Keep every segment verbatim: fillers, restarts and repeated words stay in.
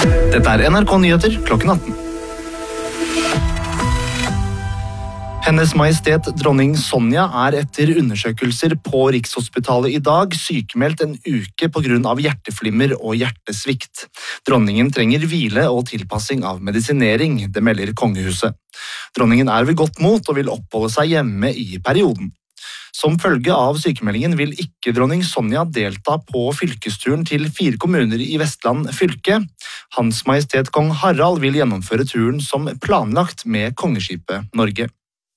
Dette er N R K Nyheter klokken atten. Hennes Majestet dronning Sonja er etter undersøkelser på Rikshospitalet i dag sykemeldt en uke på grunn av hjerteflimmer og hjertesvikt. Dronningen trenger hvile og tilpassing av medisinering, det melder kongehuset. Dronningen er ved godt mot og vil oppholde seg hjemme i perioden. Som følge av sykemeldingen vil ikke dronning Sonja delta på fylkesturen til fire kommuner i Vestland fylke. Hans Majestet Kong Harald vil gjennomføre turen som planlagt med kongeskipet Norge.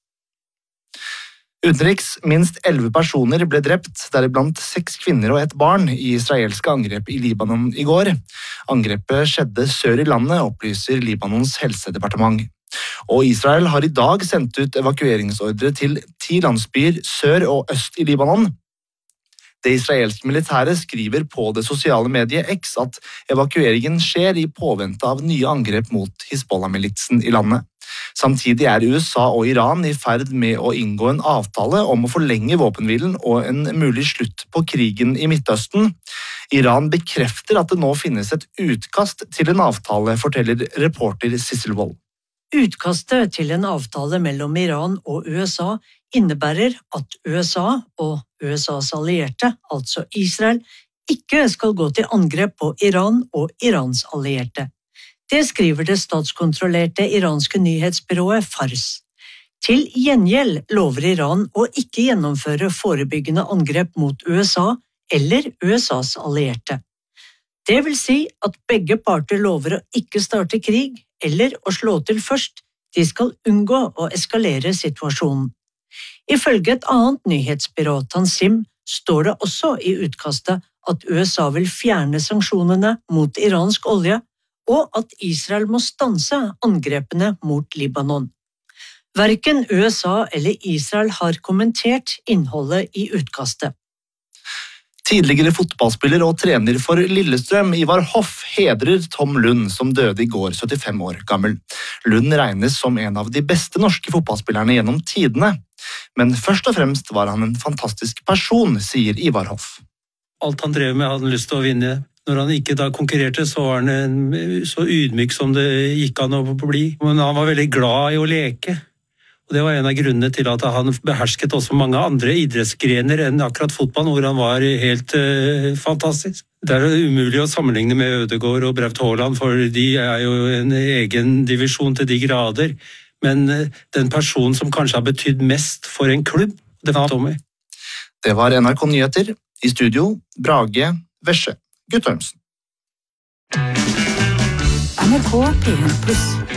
Utenriks minst elleve personer ble drept, deriblant seks kvinner og et barn, i israelske angrep i Libanon i går. Angrepet skjedde sør i landet, opplyser Libanons helsedepartement. Og Israel har i dag sendt ut evakueringsordre til ti landsbyer sør og øst i Libanon. Det israelske militæret skriver på det sosiale mediet X at evakueringen skjer i påvente av nye angrep mot Hizbollah-militsen i landet. Samtidig er U S A og Iran i ferd med å inngå en avtale om å forlenge våpenhvilen og en mulig slutt på krigen i Midtøsten. Iran bekrefter at det nå finnes et utkast til en avtale, forteller reporter Sissel Wold. Utkastet til en avtale mellom Iran og U S A innebærer at U S A og U S A's allierte, altså Israel, ikke skal gå til angrep på Iran og Irans allierte. Det skriver det statskontrollerte iranske nyhetsbyrået Fars. Til gjengjeld lover Iran å ikke gjennomføre forebyggende angrep mot U S A eller U S A's allierte. Det vil si at begge parter lover å ikke starte krig eller å slå til først. De skal unngå å eskalere situasjonen. Ifølge et annet nyhetsbyrå, Tansim, står det også i utkastet at U S A vil fjerne sanksjonene mot iransk olje, og at Israel må stanse angrepene mot Libanon. Hverken U S A eller Israel har kommentert innholdet i utkastet. Tidligere fotballspiller og trener for Lillestrøm, Ivar Hoff, hedrer Tom Lund, som døde i går, syttifem år gammel. Lund regnes som en av de beste norske fotballspillerne gjennom tidene. Men først og fremst var han en fantastisk person, sier Ivar Hoff. Alt han drev med hadde han lyst til å vinne. Når han ikke da konkurrerte, så var han en, så ydmyk som det gikk an å bli. Men han var veldig glad i å leke. Og det var en av grunnene til at han behersket også mange andre idrettsgrener enn akkurat fotball, hvor han var helt uh, fantastisk. Det er umulig å sammenligne med Ødegaard og Braut Haaland, for de er jo en egen divisjon til de grader. Men uh, den personen som kanskje har betydd mest for en klubb, det var Tommy. Det var N R K Nyheter. I studio, Brage Vesje Guttormsen. N R K P en pluss.